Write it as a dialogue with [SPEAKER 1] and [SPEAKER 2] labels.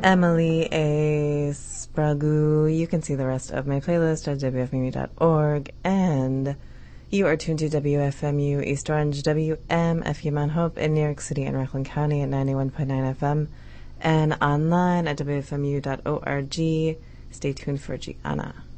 [SPEAKER 1] Emily A. Spragu. You can see the rest of my playlist at wfmu.org, and you are tuned to WFMU East Orange, WMFU Mount Hope in New York City and Rockland County at 91.9 FM, and online at wfmu.org. Stay tuned for Gianna.